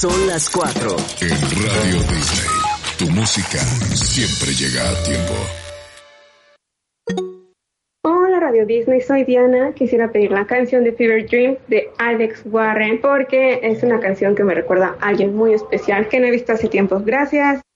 Son las 4. En Radio Disney, tu música siempre llega a tiempo. Hola Radio Disney, soy Diana. Quisiera pedir la canción de Fever Dream de Alex Warren porque es una canción que me recuerda a alguien muy especial que no he visto hace tiempo. Gracias.